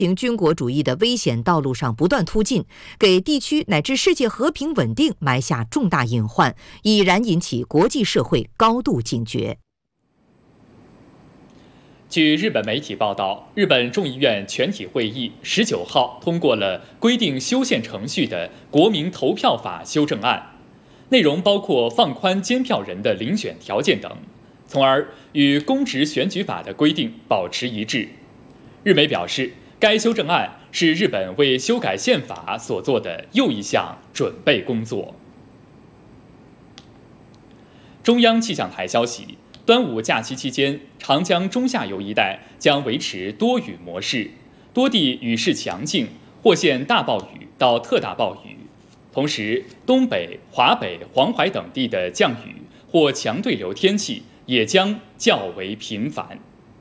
行军国主义的危险道路上不断突进，给地区乃至世界和平稳定埋下重大隐患，已然引起国际社会高度警觉。 据日本媒体报道，日本众议院全体会议19号通过了规定修宪程序的国民投票法修正案，内容包括放宽监票人的遴选条件等，从而与公职选举法的规定保持一致。日媒表示，该修正案是日本为修改宪法所做的又一项准备工作。中央气象台消息，端午假期期间，长江中下游一带将维持多雨模式，多地雨势强劲，或现大暴雨到特大暴雨。同时，东北、华北、黄淮等地的降雨或强对流天气也将较为频繁。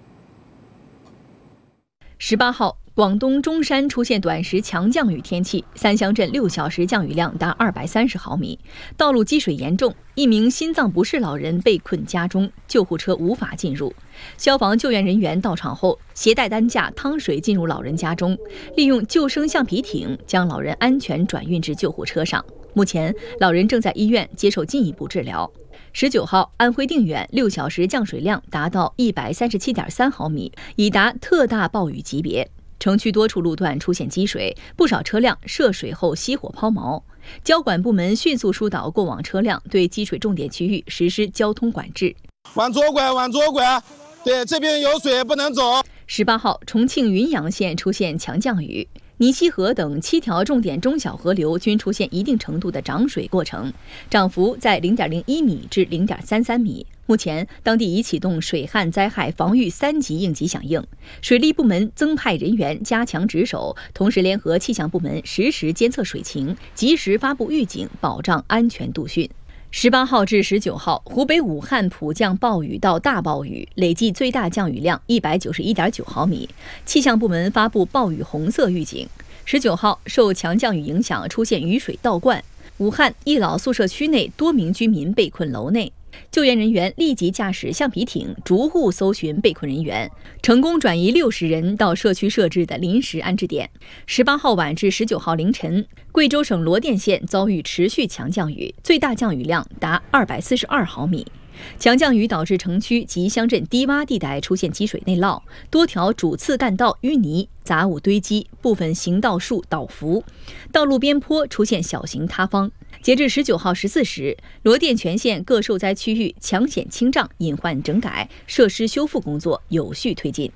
18号，广东中山出现短时强降雨天气，3乡镇6小时降雨量达230毫米，道路积水严重，一名心脏不适老人被困家中，救护车无法进入。消防救援人员到场后，携带担架趟水进入老人家中，利用救生橡皮艇将老人安全转运至救护车上。目前，老人正在医院接受进一步治疗。19号，安徽定远6小时降水量达到137.3毫米，已达特大暴雨级别。城区多处路段出现积水，不少车辆涉水后熄火抛锚。交管部门迅速疏导过往车辆，对积水重点区域实施交通管制。 往左拐，往左拐，对，这边有水不能走。 18号，重庆云阳县出现强降雨。泥溪河等7条重点中小河流均出现一定程度的涨水过程，涨幅在0.01米至0.33米。目前，当地已启动水旱灾害防御3级应急响应，水利部门增派人员加强值守，同时联合气象部门实时监测水情，及时发布预警，保障安全度汛。18号至19号，湖北武汉普降暴雨到大暴雨，累计最大降雨量191.9毫米。气象部门发布暴雨红色预警。19号，受强降雨影响，出现雨水倒灌，武汉一老宿舍区内多名居民被困楼内。救援人员立即驾驶橡皮艇逐户搜寻被困人员，成功转移60人到社区设置的临时安置点。18号晚至19号凌晨，贵州省罗甸县遭遇持续强降雨，最大降雨量达242毫米。强降雨导致城区及乡镇低洼地带出现积水内涝，多条主次干道淤泥杂物堆积，部分行道树倒伏，道路边坡出现小型塌方。截至19号14时，罗甸全县各受灾区域抢险清障、隐患整改、设施修复工作有序推进。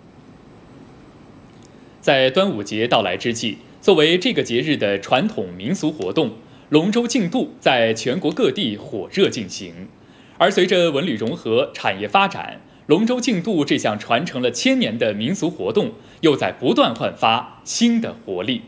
在端午节到来之际，作为这个节日的传统民俗活动，龙舟竞渡在全国各地火热进行。而随着文旅融合、产业发展，龙舟竞渡这项传承了1000年的民俗活动，又在不断焕发新的活力。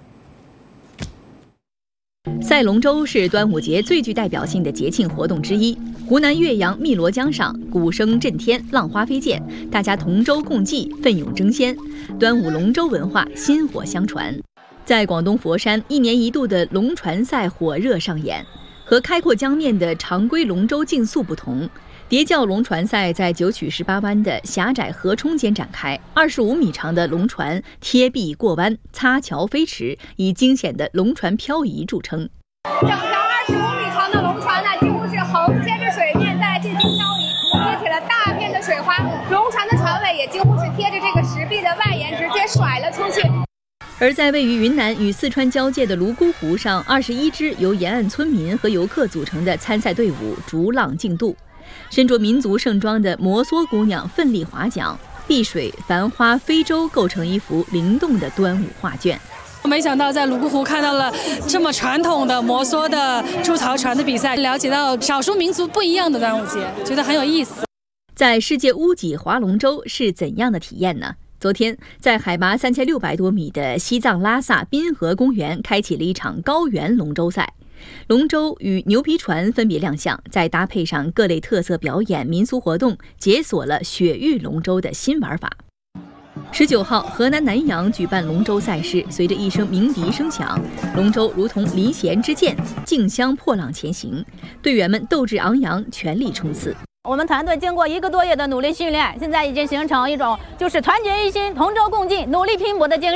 赛龙舟是端午节最具代表性的节庆活动之一。湖南岳阳汨罗江上，鼓声震天，浪花飞溅，大家同舟共济，奋勇争先，端午龙舟文化薪火相传。在广东佛山，1年1度的龙船赛火热上演。和开阔江面的常规龙舟竞速不同，叠教龙船赛在9曲18弯的狭窄河冲间展开，25米长的龙船贴壁过弯、擦桥飞驰，以惊险的龙船漂移著称。 整条25米长的龙船呢，几乎是横贴着水面在进行漂移，激起了大片的水花。龙船的船尾也几乎是贴着这个石壁的外沿，直接甩了出去。 而在位于云南与四川交界的泸沽湖上，21支由沿岸村民和游客组成的参赛队伍逐浪竞渡，身着民族盛装的摩梭姑娘奋力划桨，碧水、繁花、飞舟构成一幅灵动的端午画卷。 没想到在泸沽湖看到了这么传统的摩梭的筑槽船的比赛，了解到少数民族不一样的端午节，觉得很有意思。 在世界屋脊划龙舟是怎样的体验呢？昨天，在海拔3600多米的西藏拉萨滨河公园开启了一场高原龙舟赛。龙舟与牛皮船分别亮相，再搭配上各类特色表演、民俗活动，解锁了雪域龙舟的新玩法。19号，河南南阳举办龙舟赛事，随着一声鸣笛声响，龙舟如同离弦之箭，竞相破浪前行，队员们斗志昂扬，全力冲刺。 我们团队经过1个多月的努力训练，现在已经形成一种就是团结一心、同舟共济、努力拼搏的精神。